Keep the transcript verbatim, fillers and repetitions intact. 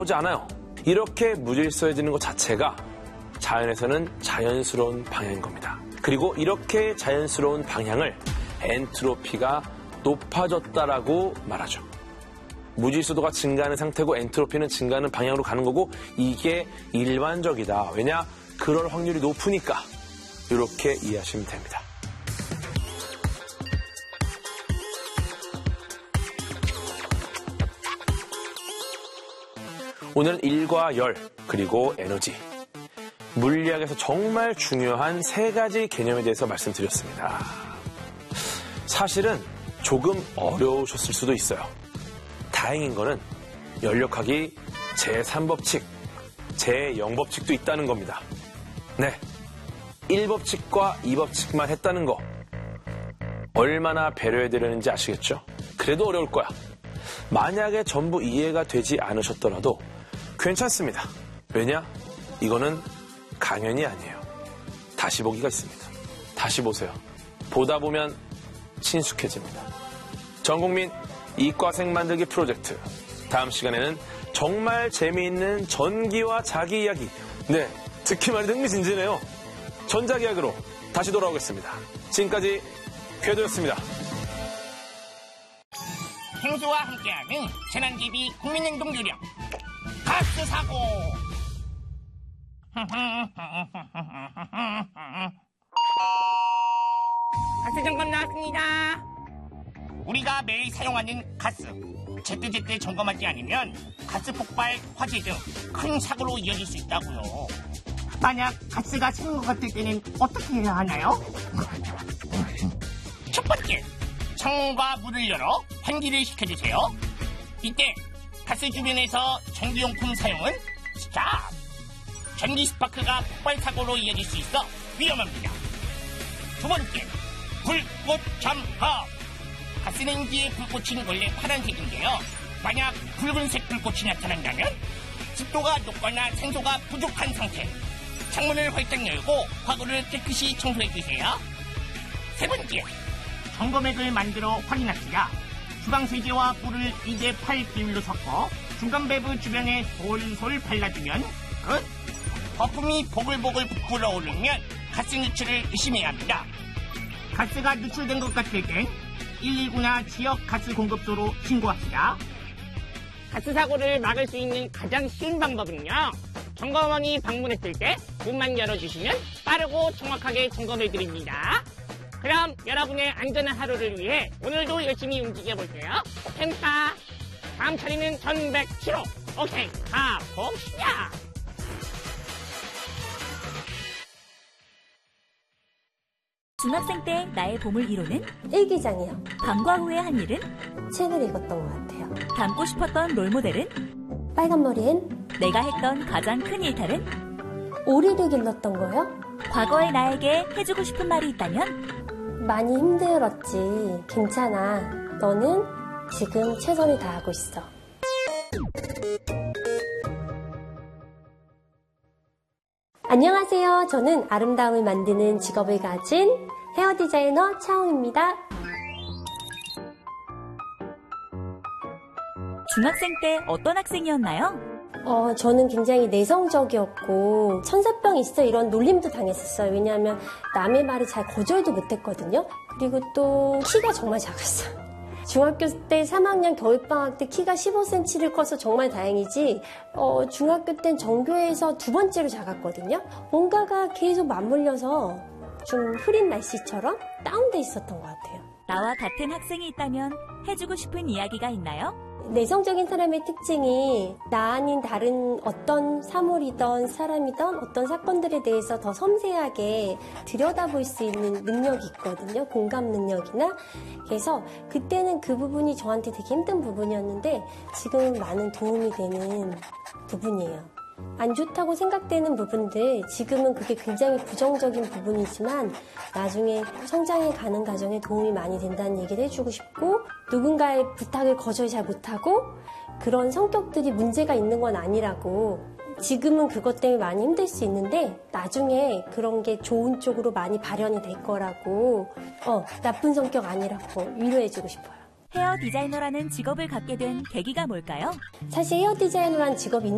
오지 않아요. 이렇게 무질서해지는 것 자체가 자연에서는 자연스러운 방향인 겁니다. 그리고 이렇게 자연스러운 방향을 엔트로피가 높아졌다라고 말하죠. 무질서도가 증가하는 상태고 엔트로피는 증가하는 방향으로 가는 거고 이게 일반적이다. 왜냐? 그럴 확률이 높으니까 이렇게 이해하시면 됩니다. 오늘은 일과 열, 그리고 에너지. 물리학에서 정말 중요한 세 가지 개념에 대해서 말씀드렸습니다. 사실은 조금 어려우셨을 수도 있어요. 다행인 거는 연력학이 제삼 법칙, 제영 법칙도 있다는 겁니다. 네, 일 법칙과 이 법칙만 했다는 거 얼마나 배려해드리는지 아시겠죠? 그래도 어려울 거야. 만약에 전부 이해가 되지 않으셨더라도 괜찮습니다. 왜냐? 이거는 강연이 아니에요. 다시 보기가 있습니다. 다시 보세요. 보다 보면 친숙해집니다. 전국민 이과생 만들기 프로젝트. 다음 시간에는 정말 재미있는 전기와 자기 이야기. 네, 듣기만 해도 흥미진진해요. 전자기학으로 다시 돌아오겠습니다. 지금까지 궤도였습니다. 행수와 함께하는 재난기비 국민행동 요령 가스 사고. 가스 점검 나왔습니다. 우리가 매일 사용하는 가스 제때제때 점검하지 않으면 가스 폭발, 화재 등 큰 사고로 이어질 수 있다고요. 만약 가스가 새는 것 같을 때는 어떻게 해야 하나요? 첫 번째, 창문과 문을 열어 환기를 시켜주세요. 이때 가스 주변에서 전기용품 사용은 스탑! 전기 스파크가 폭발 사고로 이어질 수 있어 위험합니다. 두 번째, 불꽃 점검. 가스레인지의 불꽃은 원래 파란색인데요. 만약 붉은색 불꽃이 나타난다면 습도가 높거나 산소가 부족한 상태. 창문을 활짝 열고 화구를 깨끗이 청소해주세요. 세 번째, 점검액을 만들어 확인합시다. 주방세제와 물을 이 대 팔 비율로 섞어 중간 밸브 주변에 솔솔 발라주면 끝! 거품이 보글보글 불어오르면 가스 누출을 의심해야 합니다. 가스가 누출된 것 같을 땐 일일구나 지역 가스 공급소로 신고합시다. 가스 사고를 막을 수 있는 가장 쉬운 방법은요. 점검원이 방문했을 때 문만 열어주시면 빠르고 정확하게 점검해드립니다. 그럼 여러분의 안전한 하루를 위해 오늘도 열심히 움직여볼게요. 펜타 다음 차례는 천백칠 호. 오케이, 가봅시다. 중학생 때 나의 보물 일 호는 일기장이요. 방과 후의 한 일은 책을 읽었던 것 같아요. 닮고 싶었던 롤모델은 빨간머리엔 내가 했던 가장 큰 일탈은 오리를 길렀던 거요? 과거의 나에게 해주고 싶은 말이 있다면 많이 힘들었지. 괜찮아. 너는 지금 최선을 다하고 있어. 안녕하세요. 저는 아름다움을 만드는 직업을 가진 헤어 디자이너 차홍입니다. 중학생 때 어떤 학생이었나요? 어, 저는 굉장히 내성적이었고 천사병 있어 이런 놀림도 당했었어요. 왜냐하면 남의 말을 잘 거절도 못했거든요. 그리고 또 키가 정말 작았어요. 중학교 때 삼 학년 겨울방학 때 키가 십오 센티미터를 커서 정말 다행이지 어, 중학교 땐 전교에서 두 번째로 작았거든요. 뭔가가 계속 맞물려서 좀 흐린 날씨처럼 다운돼 있었던 것 같아요. 나와 같은 학생이 있다면 해주고 싶은 이야기가 있나요? 내성적인 사람의 특징이 나 아닌 다른 어떤 사물이든 사람이든 어떤 사건들에 대해서 더 섬세하게 들여다볼 수 있는 능력이 있거든요. 공감 능력이나. 그래서 그때는 그 부분이 저한테 되게 힘든 부분이었는데 지금은 많은 도움이 되는 부분이에요. 안 좋다고 생각되는 부분들, 지금은 그게 굉장히 부정적인 부분이지만 나중에 성장해 가는 과정에 도움이 많이 된다는 얘기를 해주고 싶고, 누군가의 부탁을 거절 잘 못하고 그런 성격들이 문제가 있는 건 아니라고, 지금은 그것 때문에 많이 힘들 수 있는데 나중에 그런 게 좋은 쪽으로 많이 발현이 될 거라고, 어, 나쁜 성격 아니라고 위로해주고 싶어요. 헤어 디자이너라는 직업을 갖게 된 계기가 뭘까요? 사실 헤어 디자이너라는 직업이